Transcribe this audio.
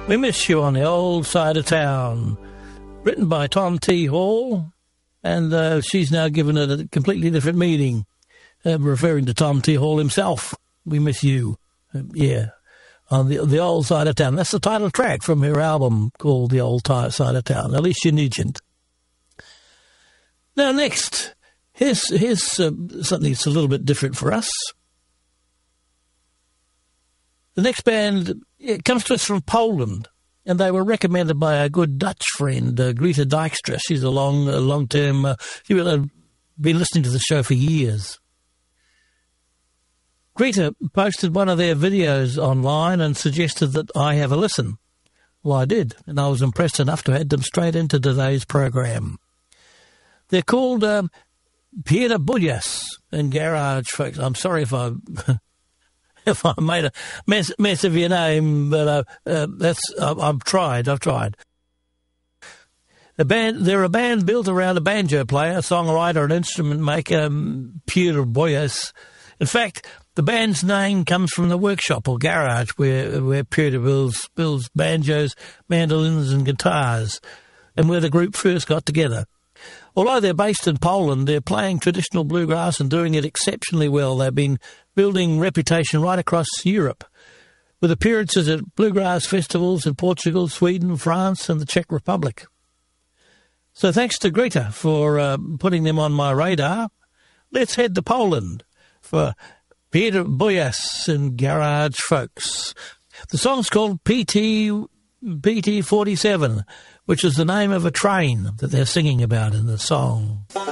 We Miss You on the Old Side of Town, written by Tom T. Hall, and she's now given it a completely different meaning, referring to Tom T. Hall himself. We Miss You, on the Old Side of Town. That's the title track from her album called The Old Side of Town, Alicia Nugent. Now next, here's something that's a little bit different for us. The next band, it comes to us from Poland, and they were recommended by a good Dutch friend, Greta Dijkstra. She's a long-term, she will have been listening to the show for years. Greta posted one of their videos online and suggested that I have a listen. Well, I did, and I was impressed enough to add them straight into today's program. They're called Pierre Buljas and Garage Folks. I'm sorry if I made a mess of your name, but I've tried. They're a band built around a banjo player, songwriter, and instrument maker, Pierre Buljas. In fact, the band's name comes from the workshop or garage where Pierre builds banjos, mandolins, and guitars, and where the group first got together. Although they're based in Poland, they're playing traditional bluegrass and doing it exceptionally well. They've been building reputation right across Europe, with appearances at bluegrass festivals in Portugal, Sweden, France, and the Czech Republic. So thanks to Greta for putting them on my radar. Let's head to Poland for Pierre Buljas and Garage Folks. The song's called PT-47, which is the name of a train that they're singing about in the song.